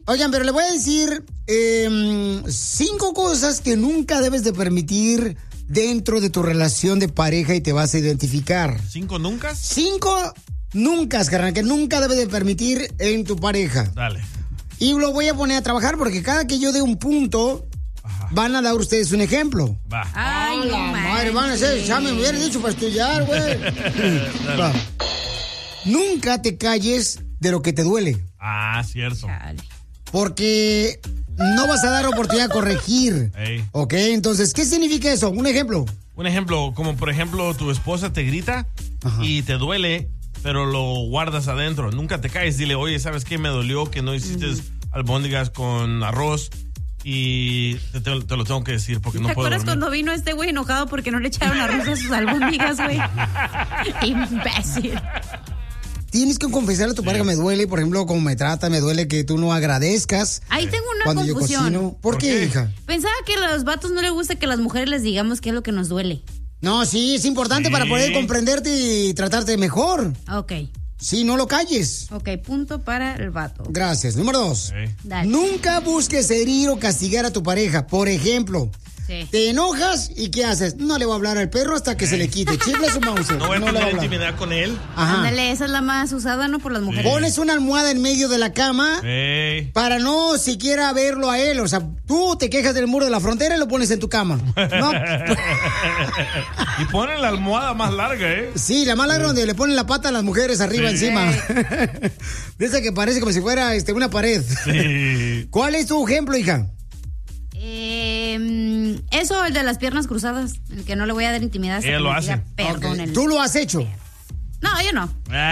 Oigan, pero le voy a decir 5 cosas que nunca debes de permitir dentro de tu relación de pareja y te vas a identificar. ¿5 nunca? 5 nunca, carnal, que nunca debes de permitir en tu pareja. Dale. Y lo voy a poner a trabajar porque cada que yo dé un punto, van a dar ustedes un ejemplo. Va. Ay, la madre, van a hacer examen, me hubieran dicho para estudiar, güey. Nunca te calles de lo que te duele. Ah, cierto. Porque no vas a dar oportunidad de corregir. Ey. ¿Ok? Entonces, ¿qué significa eso? Un ejemplo. Un ejemplo, como por ejemplo, tu esposa te grita y te duele, pero lo guardas adentro. Nunca te calles, dile, oye, ¿sabes qué? Me dolió que no hiciste albóndigas con arroz y te lo tengo que decir porque no puedo dormir. ¿Te acuerdas cuando vino este güey enojado porque no le echaron arroz a sus albóndigas, güey? Imbécil. Tienes que confesarle a tu pareja, me duele, por ejemplo, cómo me trata, me duele que tú no agradezcas. Ahí tengo una cuando confusión. Yo cocino. ¿Por qué, hija? Pensaba que a los vatos no les gusta que las mujeres les digamos qué es lo que nos duele. No, sí, es importante para poder comprenderte y tratarte mejor. Ok. Sí, no lo calles. Ok, punto para el vato. Gracias. Número 2. Dale. Nunca busques herir o castigar a tu pareja. Por ejemplo, te enojas y ¿qué haces? No le voy a hablar al perro hasta que se le quite. Chifla su mouse. No voy a tener intimidad con él. Ajá. Ándale, esa es la más usada, ¿no? Por las mujeres. Pones una almohada en medio de la cama para no siquiera verlo a él. O sea, tú te quejas del muro de la frontera y lo pones en tu cama. No. Y ponen la almohada más larga, ¿eh? Sí, la más larga donde le ponen la pata a las mujeres arriba encima. De esa que parece como si fuera una pared. Sí. ¿Cuál es tu ejemplo, hija? Eso, el de las piernas cruzadas, el que no le voy a dar intimidad. Ella lo hace. Perdón. ¿Tú lo has hecho? No, yo no.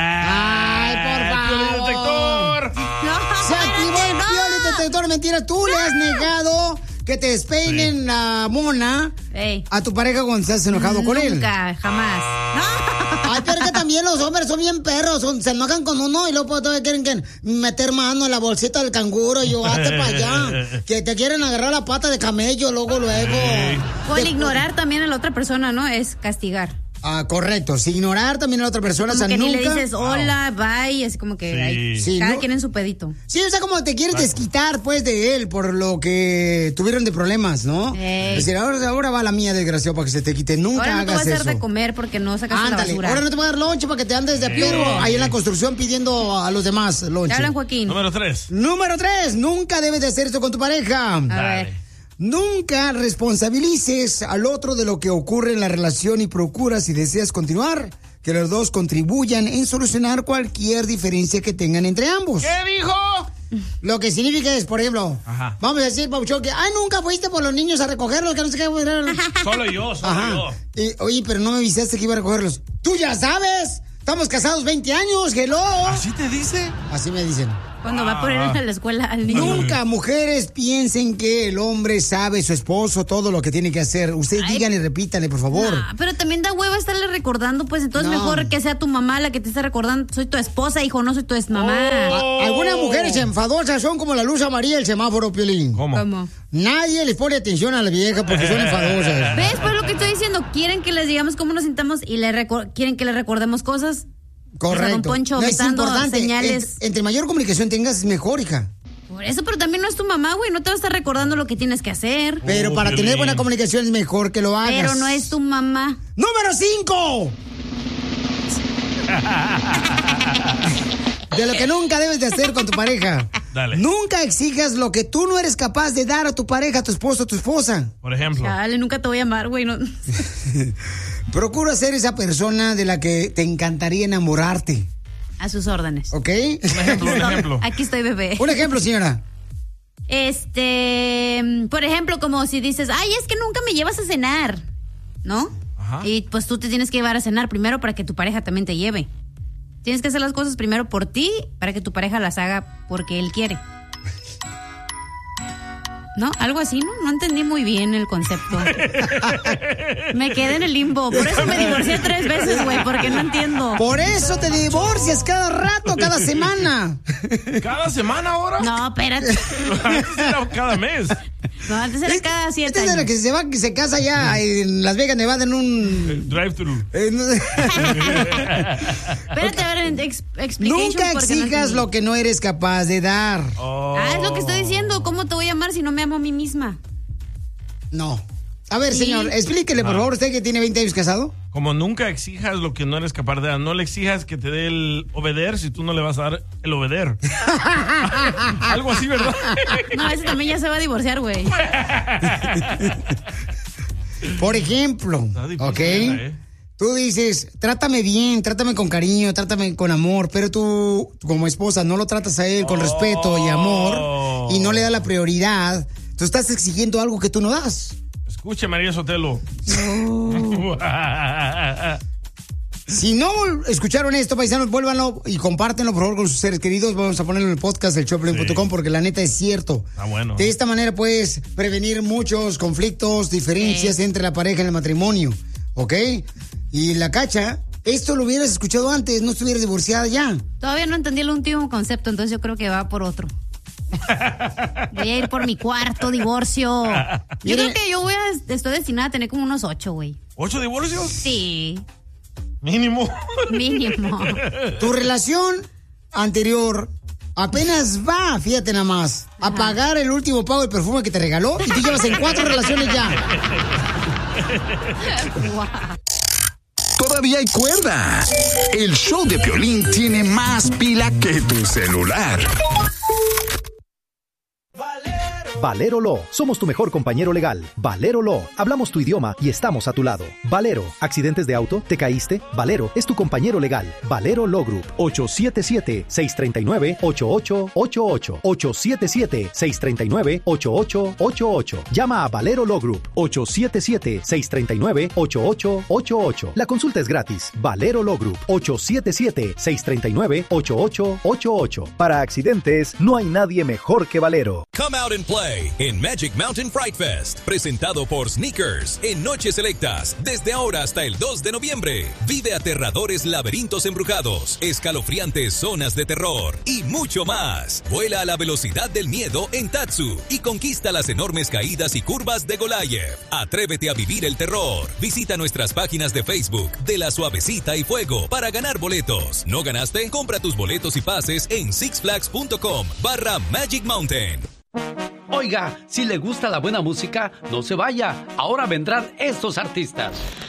¡Ay, por favor! ¡Detector! ¡Se activó el detector! Mentira, tú le has negado que te despeinen la mona a tu pareja cuando estás enojado con él. Nunca, jamás. Ay, pero que también los hombres son bien perros, se enojan con uno y luego todavía quieren que meter mano en la bolsita del canguro y yo, hazte para allá. Que te quieren agarrar la pata de camello luego. O el ignorar también a la otra persona, ¿no? Es castigar. Ah, correcto. Si ignorar también a la otra persona, como o sea, que nunca... ni le dices hola, bye, así como que cada quien en su pedito. Sí, o sea, como te quieres desquitar, pues, de él por lo que tuvieron de problemas, ¿no? Es decir, ahora va la mía, desgraciado, para que se te quite. Nunca ahora no te hagas voy a hacer eso. de comer porque no sacaste la basura. Ahora no te voy a dar lonche para que te andes de perro ahí en la construcción pidiendo a los demás lonche. Te hablan, Joaquín. Número 3. Número 3. Nunca debes de hacer esto con tu pareja. A ver. Nunca responsabilices al otro de lo que ocurre en la relación y procura, si deseas continuar, que los dos contribuyan en solucionar cualquier diferencia que tengan entre ambos. ¿Qué dijo? Lo que significa es, por ejemplo, vamos a decir, Pauchón, que nunca fuiste por los niños a recogerlos, que no sé qué. Solo yo. Oye, pero no me avisaste que iba a recogerlos. ¡Tú ya sabes! Estamos casados 20 años, hello. ¿Así te dice? Así me dicen. Cuando va a poner en la escuela al niño. Nunca, mujeres, piensen que el hombre sabe, su esposo, todo lo que tiene que hacer. Ustedes díganle, repítanle, por favor. Pero también da hueva estarle recordando, pues entonces mejor que sea tu mamá la que te esté recordando. Soy tu esposa, hijo, no soy tu mamá. Algunas mujeres enfadosas son como la luz amarilla del semáforo, Piolín. ¿Cómo? Nadie les pone atención a la vieja porque son enfadosas. ¿Ves? Pues lo que estoy diciendo, quieren que les digamos cómo nos sintamos y quieren que les recordemos cosas. Correcto. O sea, don Poncho, no, es importante. Señales. Entre mayor comunicación tengas, es mejor, hija. Por eso, pero también no es tu mamá, güey. No te va a estar recordando lo que tienes que hacer. Pero para tener buena comunicación es mejor que lo hagas. Pero no es tu mamá. ¡Número 5! De lo que nunca debes de hacer con tu pareja. Dale. Nunca exijas lo que tú no eres capaz de dar a tu pareja, a tu esposo, a tu esposa. Por ejemplo. Dale, nunca te voy a amar, güey. No. Procura ser esa persona de la que te encantaría enamorarte. A sus órdenes. ¿Ok? Un ejemplo. Aquí estoy, bebé. Un ejemplo, señora. Por ejemplo, como si dices, ay, es que nunca me llevas a cenar, ¿no? Ajá. Y pues tú te tienes que llevar a cenar primero para que tu pareja también te lleve. Tienes que hacer las cosas primero por ti para que tu pareja las haga porque él quiere. ¿No? Algo así, ¿no? No entendí muy bien el concepto. Me quedé en el limbo. Por eso me divorcié 3 veces, güey, porque no entiendo. Por eso te divorcias cada rato, cada semana. ¿Cada semana ahora? No, espérate. Antes era cada mes. No, antes era cada 7 Este años. es de la que se va, que se casa ya en Las Vegas, Nevada, en un... Drive-thru. Espérate, a ver, explication. Nunca porque no exijas entendí. lo que no eres capaz de dar. Es lo que estoy diciendo. ¿Cómo te voy a amar si no me amo a mí misma? No. A ver, Sí. señor, explíquele, por favor, usted que tiene 20 años casado. Como nunca exijas lo que no eres capaz de dar. No le exijas que te dé el obeder si tú no le vas a dar el obeder. Algo así, ¿verdad? No, ese también ya se va a divorciar, güey. Por ejemplo, Está difícil, ¿ok? ¿eh? Tú dices, trátame bien, trátame con cariño, trátame con amor, pero tú, como esposa, no lo tratas a él con respeto y amor y no le das la prioridad. Tú estás exigiendo algo que tú no das. Escuche, María Sotelo. Si no escucharon esto, paisanos, vuélvanlo y compártenlo, por favor, con sus seres queridos. Vamos a ponerlo en el podcast del showplay.com porque la neta es cierto. Ah, bueno. De esta manera puedes prevenir muchos conflictos, diferencias entre la pareja en el matrimonio, ¿ok? Y la Cacha, esto lo hubieras escuchado antes, no estuvieras divorciada ya. Todavía no entendí el último concepto, entonces yo creo que va por otro. Voy a ir por mi cuarto divorcio. Yo creo que yo estoy destinada a tener como unos 8, güey. ¿8 divorcios? Sí, Mínimo. mínimo. Tu relación anterior apenas va, fíjate nada más, a pagar el último pago del perfume que te regaló y tú llevas en 4 relaciones ya. Wow. Todavía hay cuerda. El show de Piolín tiene más pila que tu celular. Valero Law. Somos tu mejor compañero legal. Valero Law. Hablamos tu idioma y estamos a tu lado. Valero. ¿Accidentes de auto? ¿Te caíste? Valero es tu compañero legal. Valero Law Group. 877-639-8888. 877-639-8888. Llama a Valero Law Group. 877-639-8888. La consulta es gratis. Valero Law Group. 877-639-8888. Para accidentes, no hay nadie mejor que Valero. Come out and play en Magic Mountain Fright Fest, presentado por Sneakers, en noches selectas, desde ahora hasta el 2 de noviembre. Vive aterradores laberintos embrujados, escalofriantes zonas de terror y mucho más. Vuela a la velocidad del miedo en Tatsu y conquista las enormes caídas y curvas de Goliath. Atrévete a vivir el terror. Visita nuestras páginas de Facebook de La Suavecita y Fuego para ganar boletos. ¿No ganaste? Compra tus boletos y pases en sixflags.com/Magic Mountain. Oiga, si le gusta la buena música, no se vaya. Ahora vendrán estos artistas.